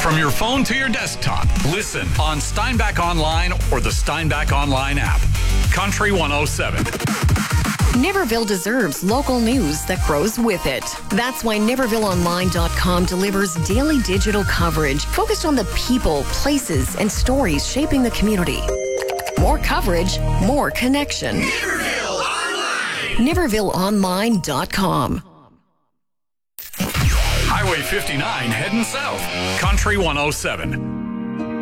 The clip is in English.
From your phone to your desktop, listen on Steinbach Online or the Steinbach Online app. Country 107. Niverville deserves local news that grows with it. That's why NivervilleOnline.com delivers daily digital coverage focused on the people, places, and stories shaping the community. More coverage, more connection. Niverville Online! NivervilleOnline.com. Highway 59 heading south. Country 107.